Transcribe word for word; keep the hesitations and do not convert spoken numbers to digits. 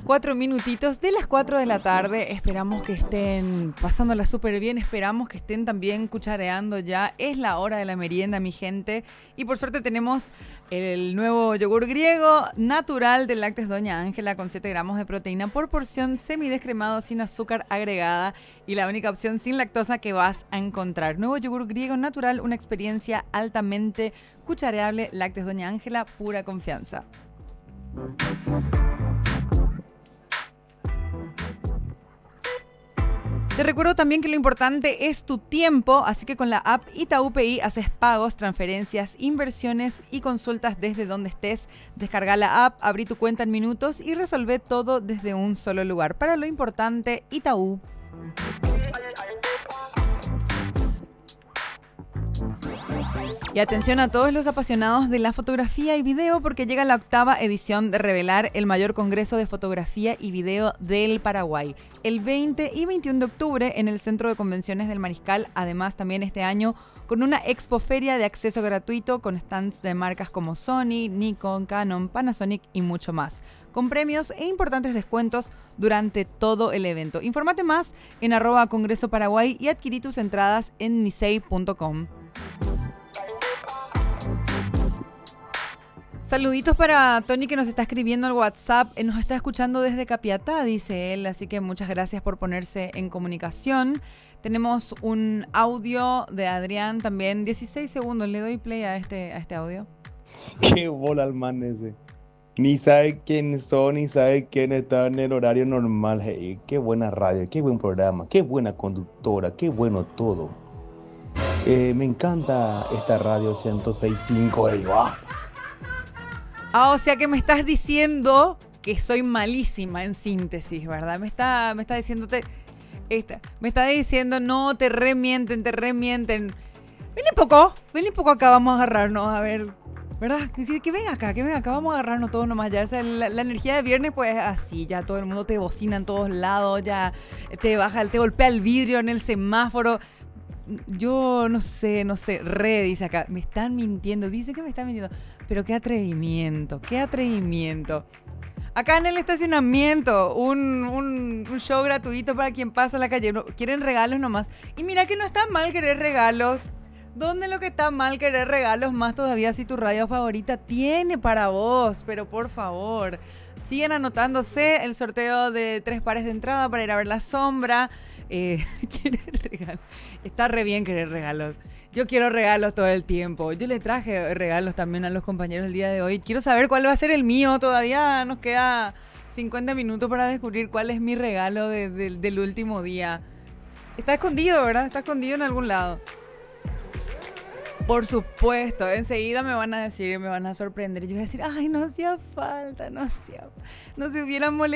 cuatro minutitos de las cuatro de la tarde. Esperamos que estén pasándola súper bien. Esperamos que estén también cuchareando ya. Es la hora de la merienda, mi gente. Y por suerte tenemos el nuevo yogur griego natural de Lácteos Doña Ángela con siete gramos de proteína por porción, semidescremado sin azúcar agregada y la única opción sin lactosa que vas a encontrar. Nuevo yogur griego natural, una experiencia altamente cuchareable. Lácteos Doña Ángela, pura confianza. Te recuerdo también que lo importante es tu tiempo, así que con la app Itaú P I haces pagos, transferencias, inversiones y consultas desde donde estés. Descarga la app, abrí tu cuenta en minutos y resolvé todo desde un solo lugar. Para lo importante, Itaú. Y atención a todos los apasionados de la fotografía y video porque llega la octava edición de Revelar, el mayor congreso de fotografía y video del Paraguay. El veinte y veintiuno de octubre en el Centro de Convenciones del Mariscal, además también este año con una expoferia de acceso gratuito con stands de marcas como Sony, Nikon, Canon, Panasonic y mucho más, con premios e importantes descuentos durante todo el evento. Infórmate más en arroba Congreso Paraguay y adquirí tus entradas en nisei punto com. Saluditos para Tony que nos está escribiendo al WhatsApp, eh, nos está escuchando desde Capiatá, dice él, así que muchas gracias por ponerse en comunicación. Tenemos un audio de Adrián también, dieciséis segundos, le doy play a este, a este audio. Qué bola el man ese. Ni sabe quién son, ni sabe quién está en el horario normal. Hey, qué buena radio, qué buen programa, qué buena conductora, qué bueno todo. Eh, me encanta esta radio ciento seis punto cinco. Hey, wow. Ah, o sea que me estás diciendo que soy malísima en síntesis, ¿verdad? Me está, me está diciéndote, esta, me está diciendo, no, te remienten, te remienten. Ven un poco, ven un poco acá, vamos a agarrarnos, a ver, ¿verdad? Que, que ven acá, que ven acá, vamos a agarrarnos todos nomás ya. O sea, la, la energía de viernes, pues así, ya todo el mundo te bocina en todos lados, ya te baja, te golpea el vidrio en el semáforo. Yo no sé, no sé, re dice acá, me están mintiendo, dice que me están mintiendo, pero qué atrevimiento, qué atrevimiento. Acá en el estacionamiento, un, un, un show gratuito para quien pasa a la calle, quieren regalos nomás. Y mira que no está mal querer regalos. ¿Dónde lo que está mal querer regalos? Más todavía si tu radio favorita tiene para vos, pero por favor, sigan anotándose el sorteo de tres pares de entrada para ir a ver La Sombra. Eh, ¿Quiere regalos? Está re bien querer regalos. Yo quiero regalos todo el tiempo. Yo le traje regalos también a los compañeros el día de hoy. Quiero saber cuál va a ser el mío. Todavía nos queda cincuenta minutos para descubrir cuál es mi regalo de, de, del último día. Está escondido, ¿verdad? Está escondido en algún lado. Por supuesto, enseguida me van a decir, me van a sorprender. Yo voy a decir, ay, no hacía falta, no hacía, no se hubieran molestado.